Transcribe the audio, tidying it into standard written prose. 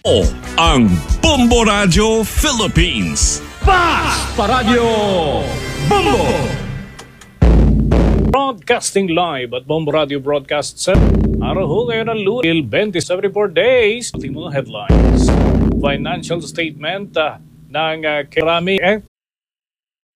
ang Bombo Radio Philippines. Paradyo Bombo! Broadcasting live at Bombo Radio Broadcast Center. Araw ho ngayon ng Lunes, 74 days. Ating mga headlines. Financial statement ng karami